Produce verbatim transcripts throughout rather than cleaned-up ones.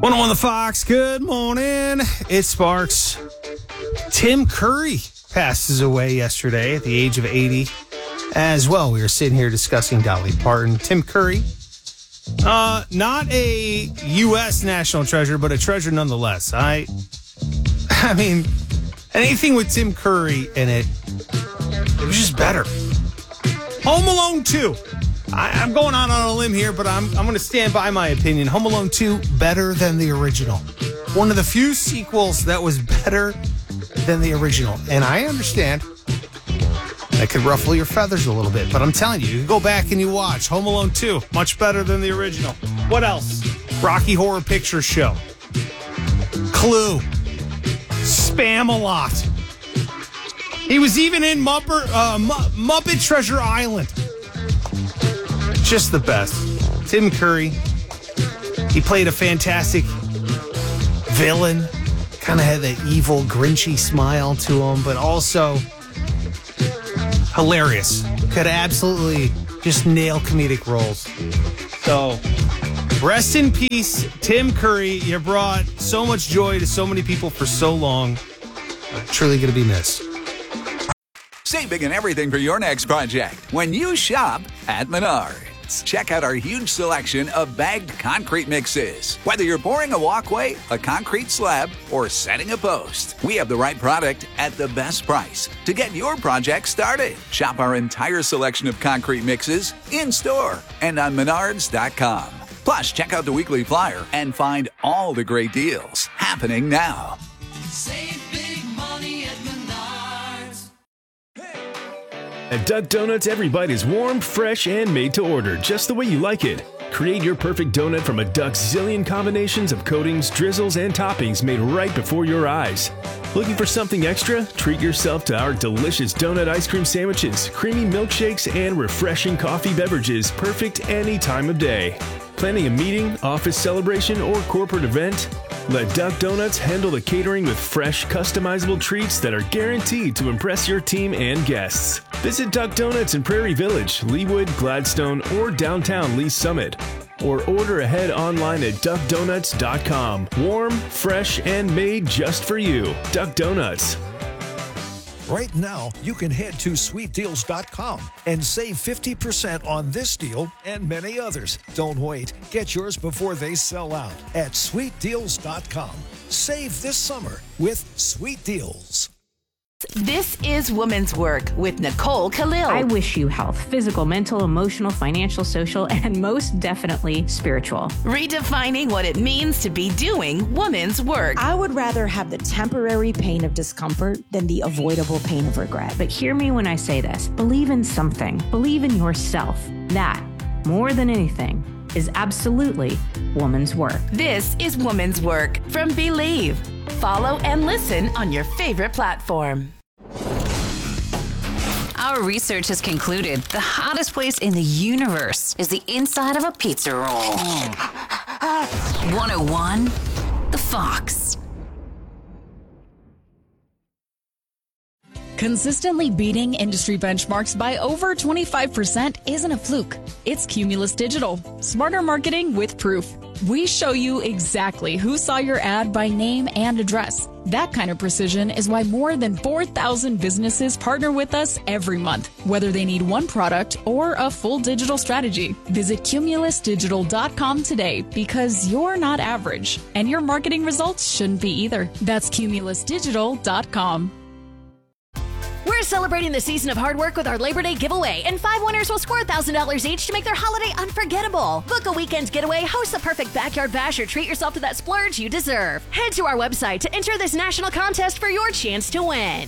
one oh one The Fox, good morning. It's Sparks. Tim Curry passes away yesterday at the age of eighty. As well, we were sitting here discussing Dolly Parton. Tim Curry, uh, not a U S national treasure, but a treasure nonetheless. I, I mean, anything with Tim Curry in it, it was just better. Home Alone two. I, I'm going out on a limb here, but I'm I'm going to stand by my opinion. Home Alone two, better than the original. One of the few sequels that was better than the original. And I understand that could ruffle your feathers a little bit, but I'm telling you, you go back and you watch Home Alone two, much better than the original. What else? Rocky Horror Picture Show. Clue. Spam-A-Lot. He was even in Muppet, uh, Muppet Treasure Island. Just the best. Tim Curry. He played a fantastic villain. Kind of had that evil, grinchy smile to him, but also hilarious. Could absolutely just nail comedic roles. So, rest in peace, Tim Curry. You brought so much joy to so many people for so long. Uh, truly going to be missed. Save big on everything for your next project when you shop at Menards. Check out our huge selection of bagged concrete mixes. Whether you're pouring a walkway, a concrete slab, or setting a post, we have the right product at the best price to get your project started. Shop our entire selection of concrete mixes in-store and on menards dot com. Plus, check out the weekly flyer and find all the great deals happening now. Save big money at Menards. At Duck Donuts, every bite is warm, fresh, and made to order, just the way you like it. Create your perfect donut from a Duck's zillion combinations of coatings, drizzles, and toppings made right before your eyes. Looking for something extra? Treat yourself to our delicious donut ice cream sandwiches, creamy milkshakes, and refreshing coffee beverages, perfect any time of day. Planning a meeting, office celebration, or corporate event? Let Duck Donuts handle the catering with fresh, customizable treats that are guaranteed to impress your team and guests. Visit Duck Donuts in Prairie Village, Leawood, Gladstone, or downtown Lee Summit. Or order ahead online at duck donuts dot com. Warm, fresh, and made just for you. Duck Donuts. Right now, you can head to sweet deals dot com and save fifty percent on this deal and many others. Don't wait. Get yours before they sell out at sweet deals dot com. Save this summer with Sweet Deals. This is Women's Work with Nicole Khalil. I wish you health, physical, mental, emotional, financial, social, and most definitely spiritual. Redefining what it means to be doing women's work. I would rather have the temporary pain of discomfort than the avoidable pain of regret. But hear me when I say this. Believe in something. Believe in yourself. That, more than anything, is absolutely woman's work. This is Woman's Work from Believe. Follow and listen on your favorite platform. Our research has concluded the hottest place in the universe is the inside of a pizza roll. one oh one The Fox. Consistently beating industry benchmarks by over twenty-five percent isn't a fluke. It's Cumulus Digital. Smarter marketing with proof. We show you exactly who saw your ad by name and address. That kind of precision is why more than four thousand businesses partner with us every month, whether they need one product or a full digital strategy. Visit cumulus digital dot com today because you're not average, and your marketing results shouldn't be either. That's cumulus digital dot com. We're celebrating the season of hard work with our Labor Day giveaway, and five winners will score one thousand dollars each to make their holiday unforgettable. Book a weekend getaway, host the perfect backyard bash, or treat yourself to that splurge you deserve. Head to our website to enter this national contest for your chance to win.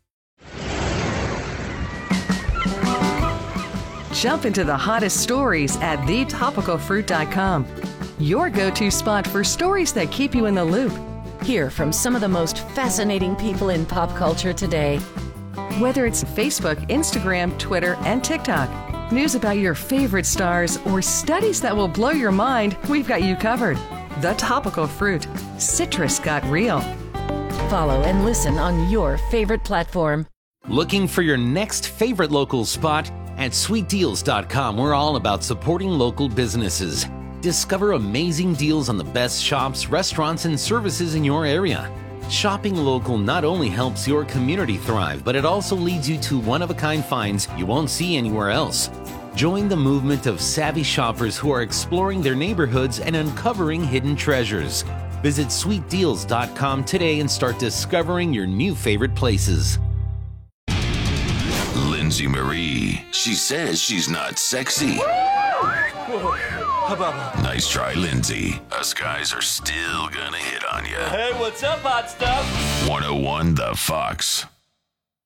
Jump into the hottest stories at the topical fruit dot com. Your go-to spot for stories that keep you in the loop. Hear from some of the most fascinating people in pop culture today. Whether it's Facebook, Instagram, Twitter, and TikTok, news about your favorite stars, or studies that will blow your mind, we've got you covered. The Topical Fruit. Citrus got real. Follow and listen on your favorite platform. Looking for your next favorite local spot? At sweet deals dot com, we're all about supporting local businesses. Discover amazing deals on the best shops, restaurants, and services in your area. Shopping local not only helps your community thrive, but it also leads you to one-of-a-kind finds you won't see anywhere else. Join the movement of savvy shoppers who are exploring their neighborhoods and uncovering hidden treasures. Visit sweet deals dot com today and start discovering your new favorite places. Lindsay Marie. She says she's not sexy. Nice try, Lindsay. Us guys are still gonna hit on you. Hey, what's up, hot stuff? one oh one The Fox.